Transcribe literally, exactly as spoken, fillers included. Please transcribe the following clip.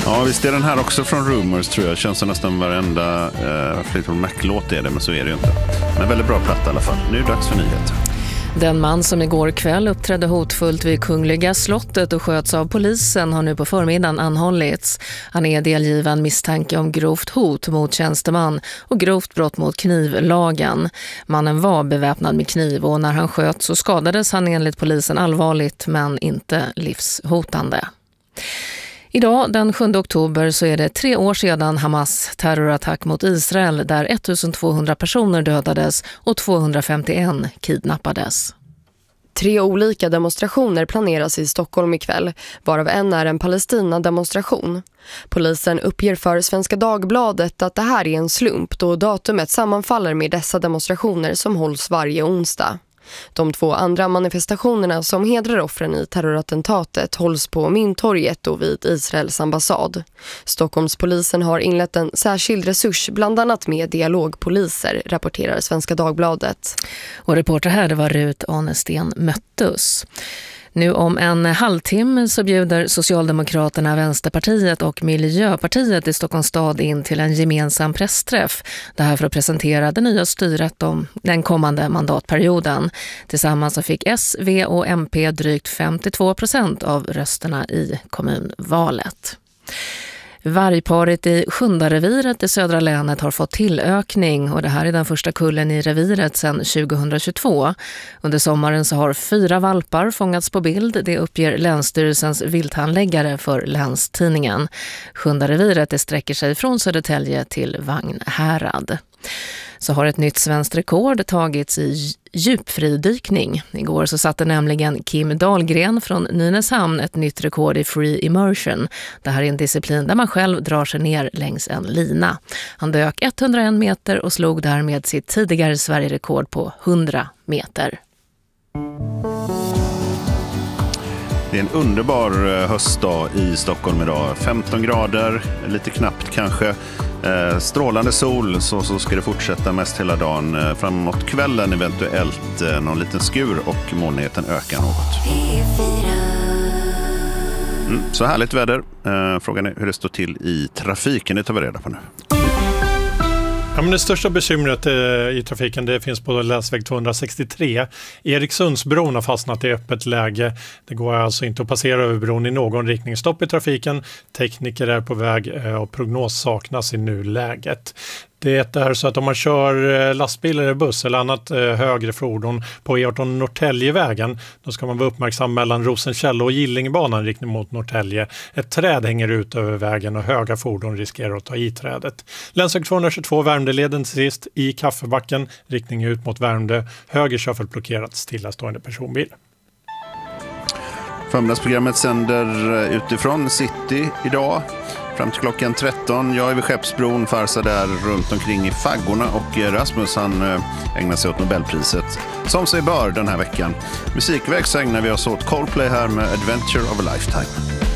Ja, visst är den här också från Rumors, tror jag. Känns som nästan varenda eh, Fleetwood Mac-låt är det, men så är det ju inte. Men väldigt bra platta i alla fall. Nu är det dags för nyheter. Den man som igår kväll uppträdde hotfullt vid Kungliga slottet och sköts av polisen har nu på förmiddagen anhållits. Han är delgiven misstanke om grovt hot mot tjänsteman och grovt brott mot knivlagen. Mannen var beväpnad med kniv och när han sköt så skadades han enligt polisen allvarligt men inte livshotande. Idag, den sjunde oktober, så är det tre år sedan Hamas terrorattack mot Israel där ettusentvåhundra personer dödades och tvåhundrafemtioen kidnappades. Tre olika demonstrationer planeras i Stockholm ikväll, varav en är en Palestina-demonstration. Polisen uppger för Svenska Dagbladet att det här är en slump då datumet sammanfaller med dessa demonstrationer som hålls varje onsdag. De två andra manifestationerna som hedrar offren i terrorattentatet hålls på Mynttorget och vid Israels ambassad. Stockholmspolisen har inlett en särskild resurs, bland annat med dialogpoliser, rapporterar Svenska Dagbladet. Och reporter här, det var Rut Anesten Möttus. Nu om en halvtimme så bjuder Socialdemokraterna, Vänsterpartiet och Miljöpartiet i Stockholms stad in till en gemensam pressträff. Det här för att presentera det nya styret om den kommande mandatperioden. Tillsammans så fick S, V och M P drygt femtiotvå procent av rösterna i kommunvalet. Vargparet i Sjundareviret i södra länet har fått tillökning och det här är den första kullen i reviret sedan tjugohundratjugotvå. Under sommaren så har fyra valpar fångats på bild, det uppger Länsstyrelsens vilthandläggare för Länstidningen. Sjundareviret det sträcker sig från Södertälje till Vagnhärad. Så har ett nytt svenskt rekord tagits i djupfridykning. Igår så satte nämligen Kim Dahlgren från Nynäshamn ett nytt rekord i free immersion. Det här är en disciplin där man själv drar sig ner längs en lina. Han dök etthundraen meter och slog därmed sitt tidigare Sverigerekord på hundra meter. Det är en underbar höstdag i Stockholm idag. femton grader, lite knappt kanske. Eh, strålande sol, så, så ska det fortsätta mest hela dagen. Eh, framåt kvällen eventuellt eh, någon liten skur och molnigheten ökar något. Mm, så härligt väder. Eh, frågan är hur det står till i trafiken. Det tar vi reda på nu. Ja, men det största bekymret eh, i trafiken det finns på länsväg tvåhundrasextiotre. Erikssundsbron har fastnat i öppet läge. Det går alltså inte att passera över bron i någon riktning. Stopp i trafiken. Tekniker är på väg eh, och prognos saknas i nuläget. Det är så att om man kör lastbil eller buss eller annat högre fordon på E arton Norrtäljevägen, då ska man vara uppmärksam mellan Rosenkäll och Gillingbanan riktning mot Norrtälje. Ett träd hänger ut över vägen och höga fordon riskerar att ta i trädet. Länsväg tvåhundratjugotvå Värmdöleden till sist i Kaffebacken, riktning ut mot Värmdö. Höger körfält stillastående personbil. Förmiddagsprogrammet sänder utifrån city idag. Fram till klockan tretton. Jag är vid Skeppsbron, farsar där runt omkring i faggorna och Rasmus han ägnar sig åt Nobelpriset. Som sig bör den här veckan. Musikväg så ägnar vi oss åt Coldplay här med Adventure of a Lifetime.